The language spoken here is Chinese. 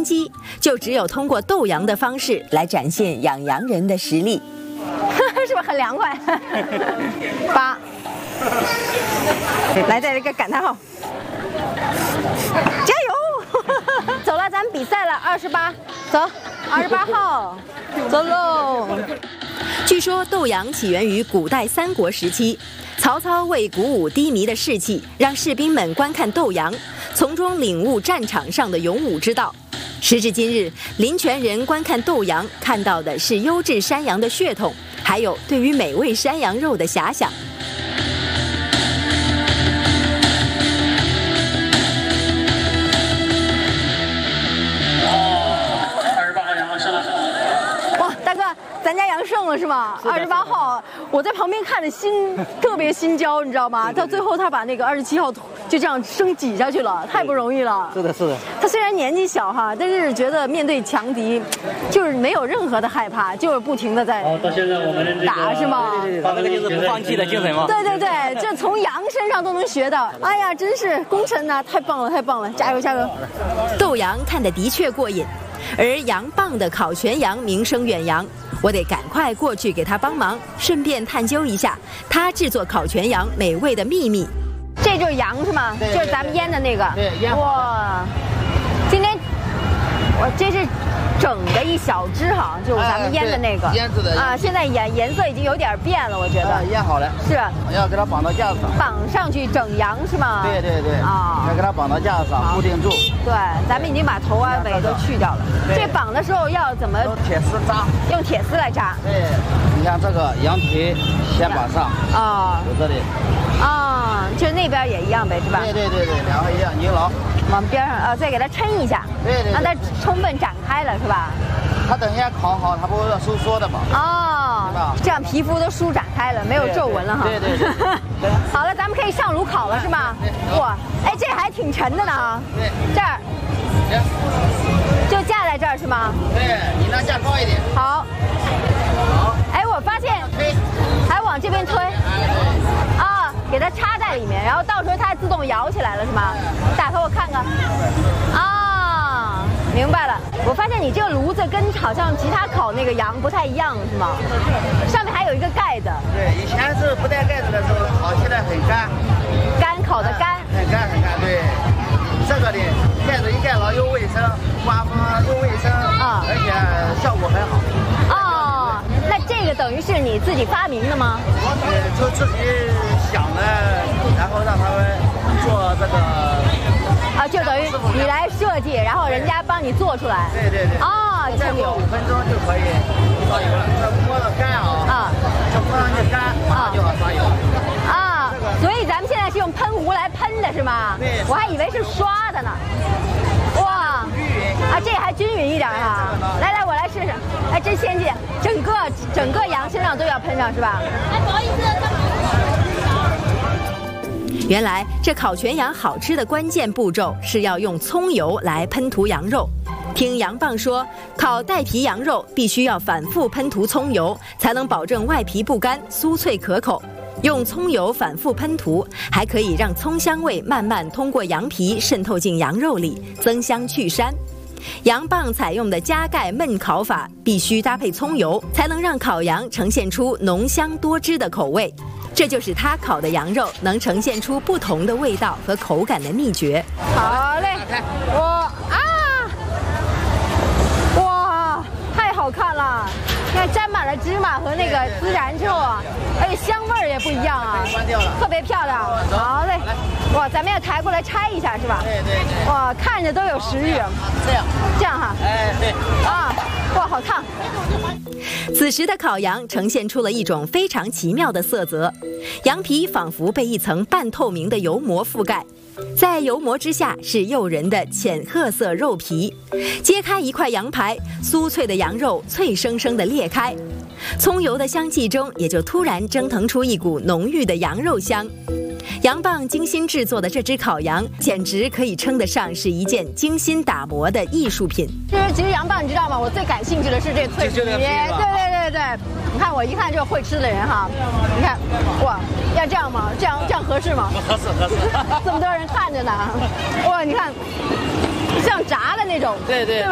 生机，就只有通过斗羊的方式来展现养羊人的实力。 是不是很凉快？8，来，再来个感叹号，加油！走了，咱们比赛了，28，走，28号，走喽。 据说斗羊起源于古代三国时期，曹操为鼓舞低迷的士气，让士兵们观看斗羊，从中领悟战场上的勇武之道。时至今日，临泉人观看斗羊，看到的是优质山羊的血统，还有对于美味山羊肉的遐想。 咱家羊胜了是吗？28号，我在旁边看着特别心焦，你知道吗？到最后他把那个27号就这样生挤下去了，太不容易了。 是的，是的。 他虽然年纪小哈，但是觉得面对强敌，就是没有任何的害怕，就是不停的在打，是吗？ 对，他这个就是不放弃的精神嘛。 对，这从羊身上都能学到。哎呀，真是功臣呐，太棒了，太棒了，加油加油！ 斗羊看得的确过瘾，而羊蚌的烤全羊名声远扬。我得赶快过去给他帮忙，顺便探究一下他制作烤全羊美味的秘密。 这就是羊是吗？ 对， 就是咱们腌的那个。 对，腌。 哇，今天我这是整的一小只哈，就是咱们腌的那个。 腌制的啊，现在颜色已经有点变了，我觉得。 腌好了。 是。 要给它绑到架子上。 绑上去整羊是吗？ 对。 啊。 要给它绑到架子上，固定住。 对，咱们已经把头啊尾都去掉了。这绑的时候要怎么？ 用铁丝扎。 用铁丝来扎。 对，你看这个羊蹄先绑上。啊。有这里。 啊，就那边也一样呗，是吧？ 对，两个一样，拧牢。 往边上再给它抻一下。 对。 让它充分展开了，是吧？ 它等一下烤好，它不会收缩的嘛。 哦。这样皮肤都舒展开了，没有皱纹了哈。 对。 好了，咱们可以上炉烤了，是吗？哇，哎，这还挺沉的呢。 对。 这儿。就架在这儿是吗？ 对，你那架高一点。 好。哎，我发现还往这边推。啊，给它插在里面，然后到时候它自动摇起来了是吗？打开我看看。啊，明白了。我发现你这个炉子跟好像其他烤那个羊不太一样是吗？上面还有一个盖子。对， 以前是不带盖子的时候烤起来很干。 烤的干。 很干，对。这个的盖子一盖牢又卫生，刮风又卫生啊，而且效果很好。 哦，那这个等于是你自己发明的吗？ 就自己想的，然后让他们做这个。 啊，就等于你来设计，然后人家帮你做出来。 对。 哦， 再过5分钟就可以刷油了。这摸到干啊，就摸上去干，马上就好刷油。 啊，所以咱们现在是用喷壶来喷的是吗？ 对。 我还以为是刷的呢。哇。啊，这还均匀一点哈。来，我来试试。哎，真先进，整个羊身上都要喷上是吧？ 哎，不好意思。 原来这烤全羊好吃的关键步骤是要用葱油来喷涂羊肉。听羊蚌说，烤带皮羊肉必须要反复喷涂葱油，才能保证外皮不干、酥脆可口。用葱油反复喷涂，还可以让葱香味慢慢通过羊皮渗透进羊肉里，增香去膻。羊蚌采用的加盖焖烤法必须搭配葱油，才能让烤羊呈现出浓香多汁的口味。这就是它烤的羊肉能呈现出不同的味道和口感的秘诀。 好嘞，哇，太好看了！你看沾满了芝麻和那个孜然之后啊，而且香味儿也不一样啊，特别漂亮。好嘞，哇，咱们要抬过来拆一下是吧？ 对。 哇，看着都有食欲。这样哈。 哎，对。 啊，哇，好烫。 此时的烤羊呈现出了一种非常奇妙的色泽，羊皮仿佛被一层半透明的油膜覆盖，在油膜之下是诱人的浅褐色肉皮。揭开一块羊排，酥脆的羊肉脆生生地裂开，葱油的香气中也就突然蒸腾出一股浓郁的羊肉香。羊蚌精心制作的这只烤羊，简直可以称得上是一件精心打磨的艺术品。 其实羊蚌你知道吗？我最感兴趣的是这脆皮。对。你看我一看就会吃的人哈，你看，哇，要这样吗？这样合适吗？ 合适。 这么多人看着呢，哇，你看，像炸的那种。 对。